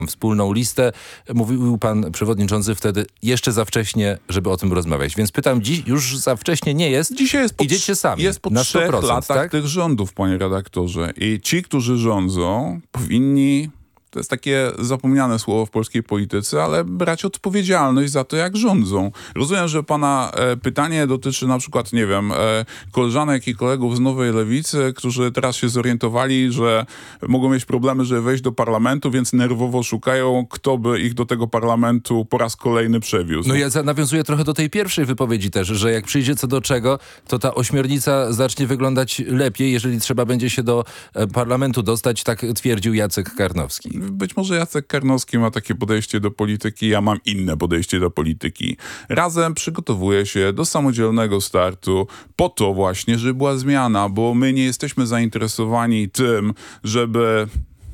wspólną listę. Mówił pan przewodniczący wtedy jeszcze za wcześnie, żeby o tym rozmawiać. Więc pytam, dziś już za wcześnie nie jest. Dzisiaj jest idziecie sami. Jest po na 3 100%, latach tak? tych rządów, panie redaktorze. I ci, którzy rządzą, powinni... To jest takie zapomniane słowo w polskiej polityce, ale brać odpowiedzialność za to, jak rządzą. Rozumiem, że pana pytanie dotyczy na przykład, nie wiem, koleżanek i kolegów z Nowej Lewicy, którzy teraz się zorientowali, że mogą mieć problemy, żeby wejść do parlamentu, więc nerwowo szukają, kto by ich do tego parlamentu po raz kolejny przewiózł. No ja nawiązuję trochę do tej pierwszej wypowiedzi też, że jak przyjdzie co do czego, to ta ośmiornica zacznie wyglądać lepiej, jeżeli trzeba będzie się do parlamentu dostać, tak twierdził Jacek Karnowski. Być może Jacek Karnowski ma takie podejście do polityki, ja mam inne podejście do polityki. Razem przygotowuję się do samodzielnego startu po to właśnie, żeby była zmiana, bo my nie jesteśmy zainteresowani tym, żeby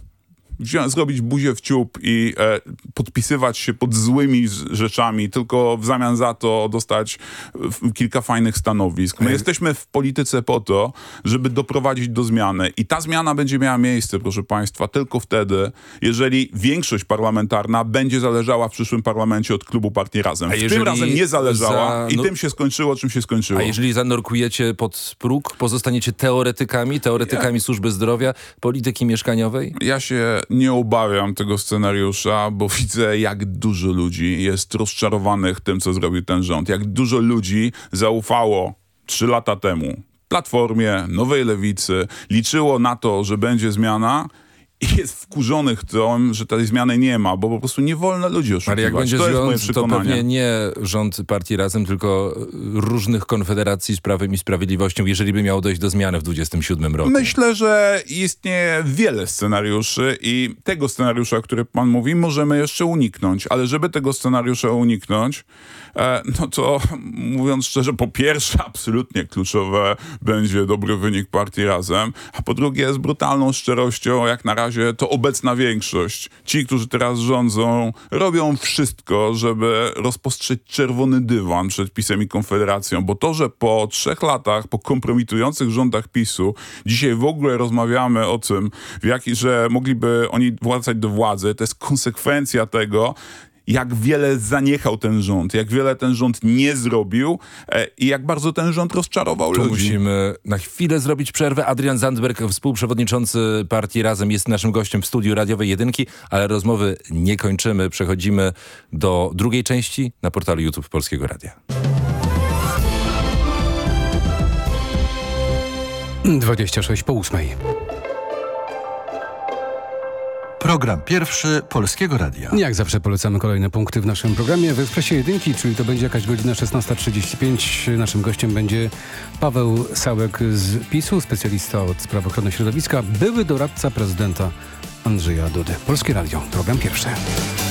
zrobić buzię w ciup i podpisywać się pod złymi rzeczami, tylko w zamian za to dostać kilka fajnych stanowisk. My jesteśmy w polityce po to, żeby doprowadzić do zmiany. I ta zmiana będzie miała miejsce, proszę państwa, tylko wtedy, jeżeli większość parlamentarna będzie zależała w przyszłym parlamencie od klubu Partii Razem. W tym razem nie zależała i tym się skończyło, czym się skończyło. A jeżeli zanurkujecie pod próg, pozostaniecie teoretykami służby zdrowia, polityki mieszkaniowej? Ja się nie obawiam tego scenariusza, bo widzę, jak dużo ludzi jest rozczarowanych tym, co zrobił ten rząd. Jak dużo ludzi zaufało 3 lata temu Platformie, Nowej Lewicy, liczyło na to, że będzie zmiana i jest wkurzonych tym, że tej zmiany nie ma, bo po prostu nie wolno ludzi oszukiwać. Ale jak będzie to jest moje rząd, to przekonanie. pewnie nie rząd Partii Razem, tylko różnych konfederacji z Prawem i Sprawiedliwością, jeżeli by miało dojść do zmiany w 27 roku. Myślę, że istnieje wiele scenariuszy i tego scenariusza, o którym pan mówi, możemy jeszcze uniknąć. Ale żeby tego scenariusza uniknąć, no to mówiąc szczerze, po pierwsze absolutnie kluczowe będzie dobry wynik Partii Razem, a po drugie z brutalną szczerością, jak na razie to obecna większość. Ci, którzy teraz rządzą, robią wszystko, żeby rozpostrzeć czerwony dywan przed PiS-em i Konfederacją, bo to, że po 3 latach, po kompromitujących rządach PiS-u, dzisiaj w ogóle rozmawiamy o tym, że mogliby oni wracać do władzy, to jest konsekwencja tego, jak wiele zaniechał ten rząd, jak wiele ten rząd nie zrobił i jak bardzo ten rząd rozczarował ludzi. Musimy na chwilę zrobić przerwę. Adrian Zandberg, współprzewodniczący Partii Razem, jest naszym gościem w studiu radiowej Jedynki, ale rozmowy nie kończymy. Przechodzimy do drugiej części na portalu YouTube Polskiego Radia. 8:26. Program pierwszy Polskiego Radia. Jak zawsze polecamy kolejne punkty w naszym programie w Ekspresie Jedynki, czyli to będzie jakaś godzina 16:35. Naszym gościem będzie Paweł Sałek z PiS-u, specjalista od spraw ochrony środowiska, były doradca prezydenta Andrzeja Dudy. Polskie Radio, program pierwszy.